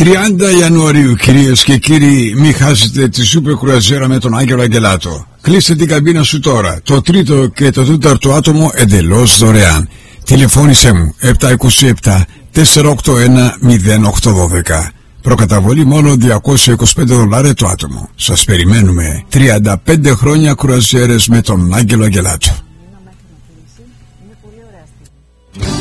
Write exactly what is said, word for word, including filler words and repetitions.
τριάντα Ιανουαρίου, κυρίες και κύριοι, μην χάσετε τη σούπερ κρουαζιέρα με τον Άγγελο Αγγελάτο. Κλείστε την καμπίνα σου τώρα. Το τρίτο και το τέταρτο άτομο εντελώς δωρεάν. Τηλεφώνησέ μου επτά είκοσι επτά τετρακόσια ογδόντα ένα μηδέν οκτώ δώδεκα. Προκαταβολή μόνο διακόσια είκοσι πέντε δολάρια το άτομο. Σας περιμένουμε. τριάντα πέντε χρόνια κρουαζιέρες με τον Άγγελο Αγγελάτο.